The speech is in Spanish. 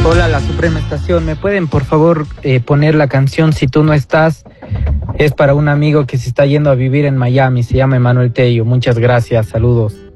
Hola, la Suprema Estación. ¿Me pueden, por favor, poner la canción Si tú no estás? Es para un amigo que se está yendo a vivir en Miami. Se llama Emanuel Tello. Muchas gracias. Saludos.